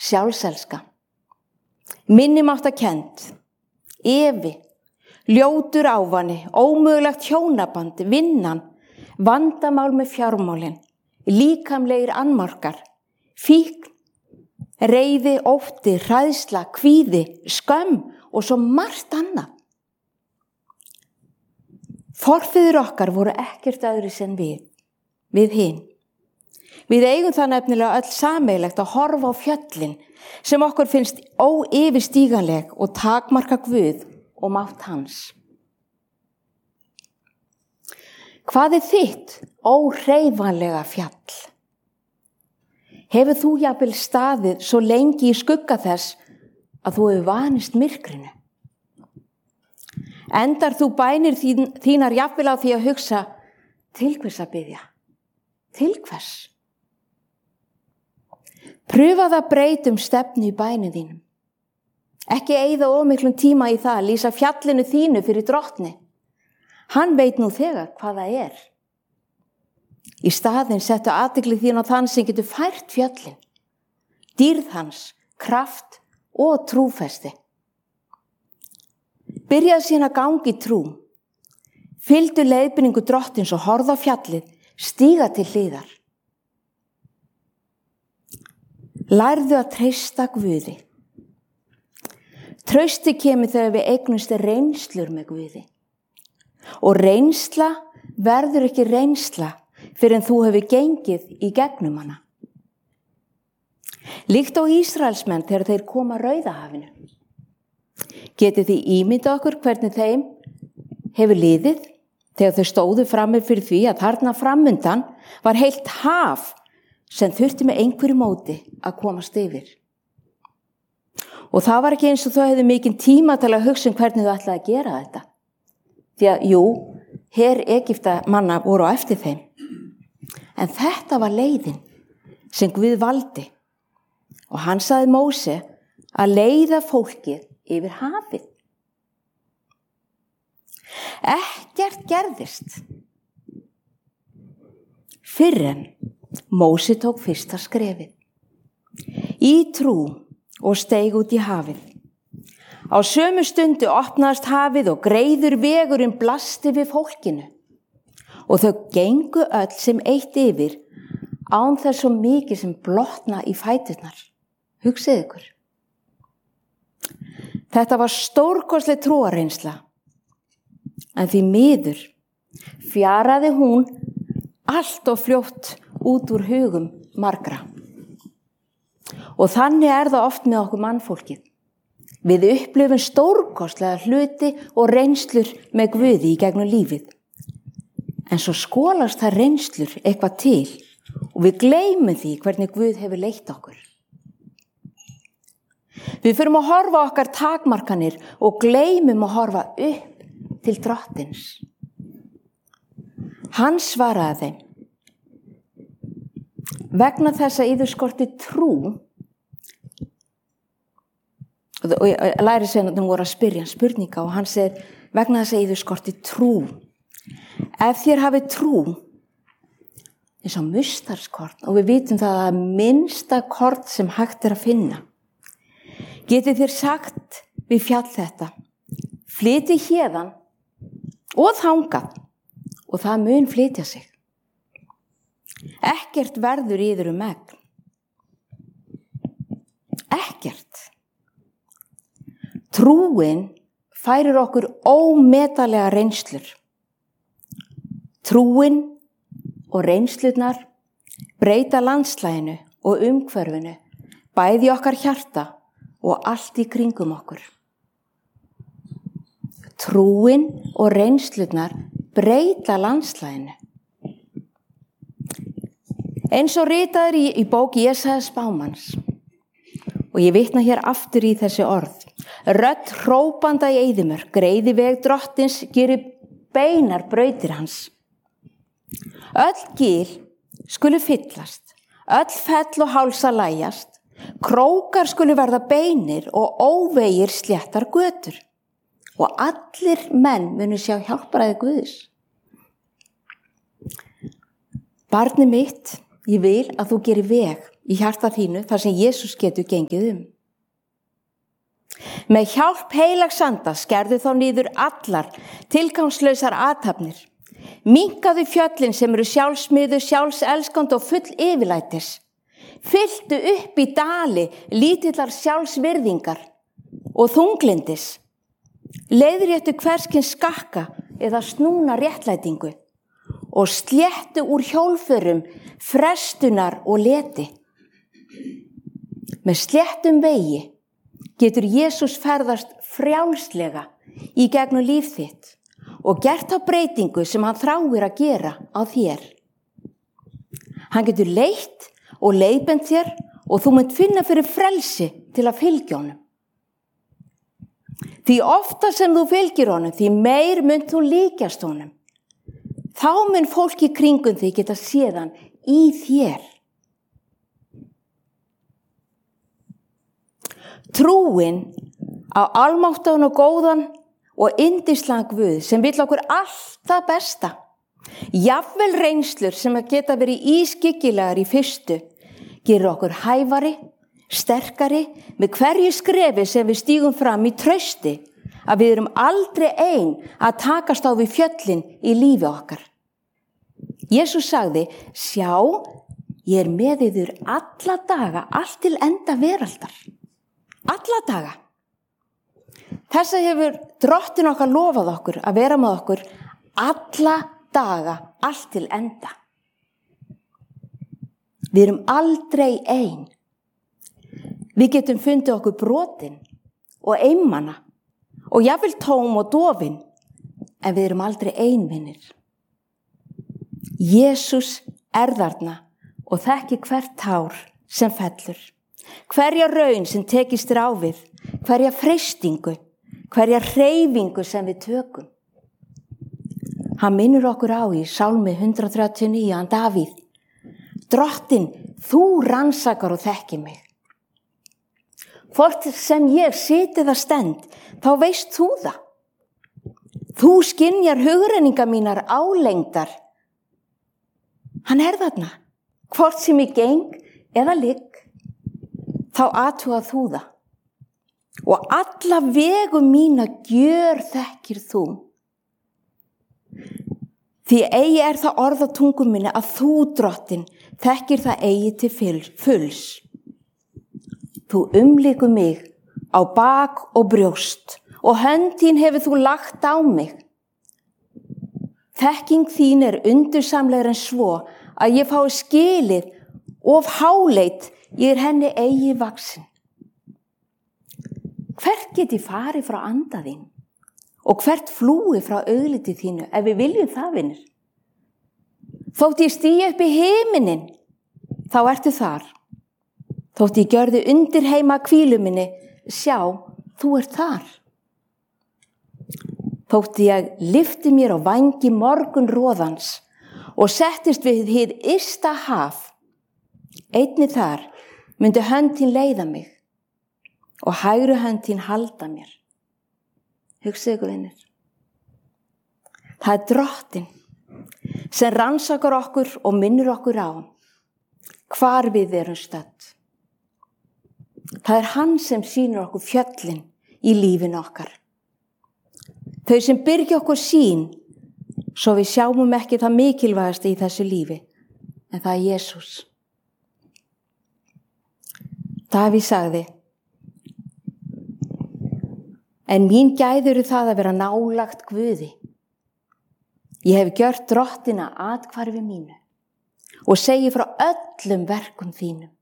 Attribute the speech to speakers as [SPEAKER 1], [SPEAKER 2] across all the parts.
[SPEAKER 1] sjálfselska, minnimáttarkennd, efi, ljótur ávani, ómögulegt hjónaband, vinnan, vandamál með fjármálin, líkamlegir annmarkar, fíkn, reiði, ótti, hræðsla, kvíði, skömm og svo margt annað. Forfeður okkar voru ekkert öðru en við hin. Við eigum það nefnilega öll sameiginlegt að horfa á fjöllin sem okkur finnst óyfirstíganleg og takmarka Guð og mátt hans. Hvað þitt óhreyfanlega fjall? Hefur þú jafnvel staðið svo lengi í skugga þess að þú hefur vanist myrkrinu? Endar þú bænir þínar jafnvel á því að hugsa, til hvers að biðja? Til hvers? Pröfaðu að breyta stefnu í bænum þínum. Ekki eyða of miklum tíma í það, lýsa fjallinu þínu fyrir Drottni. Hann veit nú þegar hvað það er. Í staðinn settu athygli þín á þann sem getur fært fjöllin, dýrð hans, kraft og trúfesti. Byrjaðu síðan að ganga í trú. Fylgdu leiðbeiningu Drottins og horfðu á fjallið, stíga til hliðar. Lærðu að treysta Guði. Trausti kemur þegar við eignumst reynslur með Guði. Og reynsla verður ekki reynsla fyrr en þú hefur gengið í gegnum hana. Líkt á Ísraelsmenn þegar þeir koma að Rauðahafinu. Getið þið ímyndað okkur hvernig þeim hefur liðið þegar þau stóðu frammi fyrir því að þarna framundan var heilt haf sem þurfti með einhverju móti að komast yfir. Og það var ekki eins og þau hefðu mikinn tíma til að hugsa hvernig þau ætlaði að gera þetta. Því að, her Egyptamanna voru á eftir þeim. En þetta var leiðin sem Guð valdi. Og hann sagði Móse að leiða fólkið yfir hafið. Ekkert gerðist fyrr en Móse tók fyrsta skrefið. Í trú og steig út í hafið. Á sömu stundu opnaðist hafið og greiður vegurinn blasti við fólkinu. Og þau gengu öll sem eitt yfir án þess svo mikið sem blotna í fæturnar. Hugsið ykkur. Þetta var stórkostleg trúarreynsla. En því miður fjaraði hún allt of fljótt út úr hugum margra. Og þannig er það oft með okkur mannfólkið. Við upplifum stórkostlega hluti og reynslur með Guði í gegnum lífið. En svo skolast það reynslur eitthvað til og við gleymum því hvernig Guð hefur leitt okkur. Við förum að horfa á okkar takmarkanir og gleymum að horfa upp til Drottins. Hann svaraði þeim. Vegna þess að yður skorti trú, og lærisveinarnir voru að spyrja spurninga og hann segir, vegna þess að yður skorti trú. Ef þér hafið trú, eins og mustarskort, og við vitum það að minnsta kort sem hægt er að finna, getið þér sagt við fjall þetta, flytji héðan og þangað, og það mun flytja sig. Ekkert verður yður megn. Ekkert. Trúin færir okkur ómetalega reynslur. Trúin og reynslurnar breyta landslaginu og umhverfinu, bæði okkar hjarta og allt í kringum okkur. Trúin og reynslurnar breyta landslaginu. Eins og ritaður í bók Jesaja spámanns. Og ég vitna hér aftur í þessi orð. Rödd hrópanda í eyðimörk, greiði veg Drottins, gerir beinar brautir hans. Öll gil skulu fyllast, öll fell og hálsa lægjast, krókar skulu verða beinir og óvegir sléttar götur. Og allir menn munu sjá hjálparæði Guðs. Barnið mitt, ég vil að þú gerir veg í hjarta þínu þar sem Jesús getur gengið Með hjálp heilags anda skerðu þá niður allar tilgangslausar athafnir. Minnkaðu fjöllin sem eru sjálfsmiðu, sjálfselskandi og full yfirlætis. Fylltu upp í dali lítillar sjálfsvirðingar og þunglindis. Leiðréttu hverskins skakka eða snúna réttlætingu og sléttu úr hjólförum, frestunar og leti. Með sléttum vegi getur Jesús ferðast frjálslega í gegnum líf þitt og gert þá breytingu sem hann þráir að gera á þér. Hann getur leitt og leiðbent þér og þú munt finna fyrir frelsi til að fylgja honum. Því ofta sem þú fylgir honum, því meir munt þú líkjast honum. Þá mun fólk í kringum þig geta séð hann í þér. Trúin á almáttugan og góðan og yndislegan Guð sem vill okkur allt það besta. Jafnvel reynslur sem geta verið ískyggilegar í fyrstu gerir okkur hæfari, sterkari með hverju skrefi sem við stígum fram í trausti að við erum aldrei ein að takast á við fjöllin í lífi okkar. Jesús sagði, sjá, ég er með yður alla daga, allt til enda veraldar. Alla daga. Þessa hefur Drottinn okkar lofað okkur að vera með okkur alla daga, allt til enda. Við erum aldrei ein. Við getum fundið okkur brotin og einmana og jafnvel tóm og dofin, en við erum aldrei einvinnir. Jesús er þarna og þekkir hvert tár sem fellur. Hverja raun sem tekist þér á við, hverja freistingu, hverja hreyfingu sem við tökum. Hann minnir okkur á í Sálmi 139, hann Davíð. Drottinn, þú rannsakar og þekkir mig. Hvort sem ég siti það stend, þá veist þú það. Þú skynjar hugrenningar mínar álengdar. Hann er þarna, hvort sem ég geng eða ligg. Þá athugað þú það. Og alla vegu mína gjör þekkir þú. Því eigi er það orð á tungu minni að þú, Drottinn, þekkir það eigi til fulls. Þú umlykur mig á bak og brjóst og hönd þín hefur þú lagt á mig. Þekking þín er undursamlegri en svo að ég fái skilið of háleit, ég er henni eigi vaksin. Hvert get ég farið frá anda þín og hvert flúi frá augliti þínu ef við viljum það, vinir? Þótt ég stígi upp í himinin, þá ertu þar. Þótt ég gjörði undir heima hvílu minni, sjá, þú ert þar. Þótt ég lyfti mér á vængi morgunroðans og settist við hið ysta haf, einnig þar myndi hönd þín leiða mig og hægri hönd þín halda mér. Hugsið ykkur, vinir. Það er Drottinn sem rannsakar okkur og minnir okkur á hvar við erum stödd. Það er hann sem sýnir okkur fjöllin í lífinu okkar. Þau sem byrgja okkur sýn svo við sjáum ekki það mikilvægasta í þessu lífi, en það er Jesús. Davíð sagði, en mín gæði eru það að vera nálagt Guði. Ég hef gjört Drottina athvarfi mínu og segi frá öllum verkum þínum.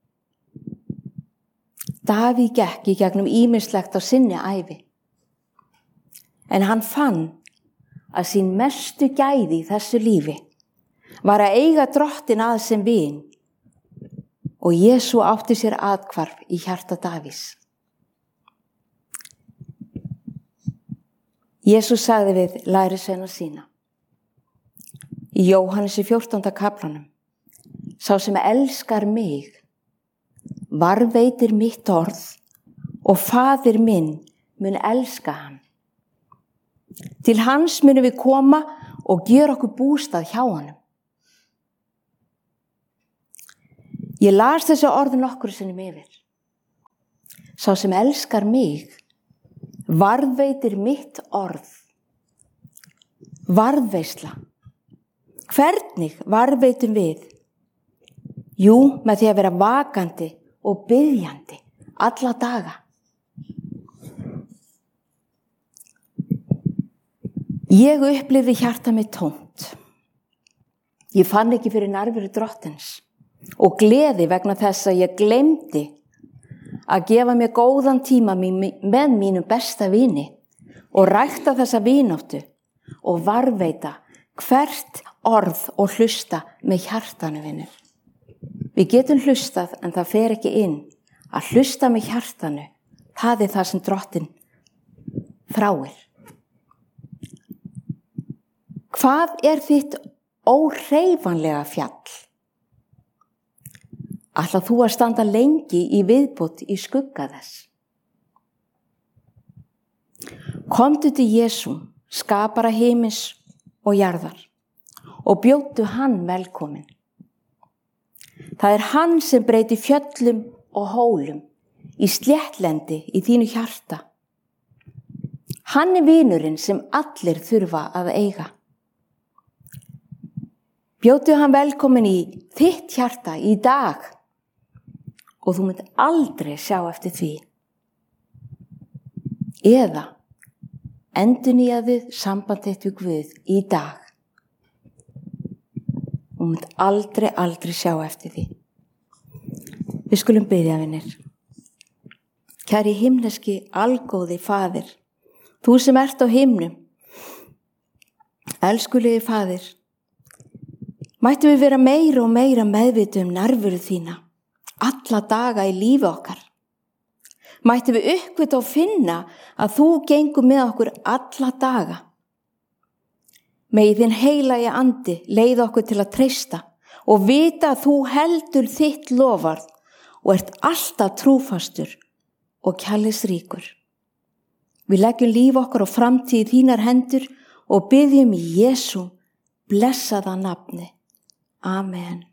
[SPEAKER 1] Davíð gekk í gegnum ýmislegt á sinni ævi, en hann fann að sín mestu gæði í þessu lífi var að eiga Drottin að sem vin. Og Jesú átti sér athvarf í hjarta Davíðs. Jesús sagði við lærisveina sína í Jóhannesi 14. kaflanum, sá sem elskar mig, varðveitir mitt orð og faðir minn mun elska hann. Til hans munum við koma og gera okkur bústað hjá honum. Ég las þessi orð nokkru sinnum yfir. Sá sem elskar mig, varðveitir mitt orð. Varðveisla. Hvernig varðveitum við? Jú, með því að vera vakandi og biðjandi alla daga. Ég upplifði hjarta mitt tómt. Ég fann ekki fyrir nærveru Drottins og gleði vegna þess að ég gleymdi að gefa mér góðan tíma með mínum besta vini og rækta þessa vináttu og varðveita hvert orð og hlusta með hjartanu vinur. Við getum hlustað en það fer ekki inn. Að hlusta með hjartanu, það er það sem Drottinn þráir. Hvað er þitt óhreyfanlega fjall? Ætlar þú að standa lengi í viðbót í skugga þess? Komdu til Jesú, skapara himins og jarðar, og bjóddu hann velkomin. Það er hann sem breyti fjöllum og hólum í sléttlendi í þínu hjarta. Hann er vinurinn sem allir þurfa að eiga. Bjóddu hann velkomin í þitt hjarta í dag og þú munt aldrei sjá eftir því. Eða endurnýjaðu samband þitt við Guð í dag. Þú munt aldrei sjá eftir því. Við skulum biðja, vinir. Kæri himneski algóði Faðir, þú sem ert á himnum, elskulegi Faðir, mættum við vera meira og meira meðvituð nærveru þína, alla daga í lífi okkar. Mættum við uppgöta og finna að þú gengur með okkur alla daga. Megi þinn heilagi andi leiða okkur til að treysta og vita að þú heldur þitt loforð og ert alltaf trúfastur og kærleiksríkur. Við leggjum líf okkar og framtíð í þínar hendur og biðjum í Jesú blessaða nafni. Amen.